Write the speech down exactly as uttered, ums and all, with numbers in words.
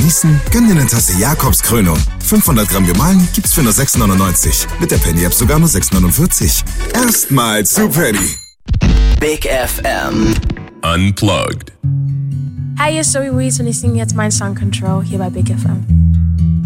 genießen? Gönn dir eine Tasse Jakobskrönung. fünfhundert Gramm gemahlen gibt's für nur sechs neunundneunzig. Mit der Penny-App sogar nur sechs neunundvierzig. Erstmal zu Penny. Big F M. Unplugged. Hi, hier ist Zoe Wees und ich singe jetzt meinen Song Control hier bei Big F M.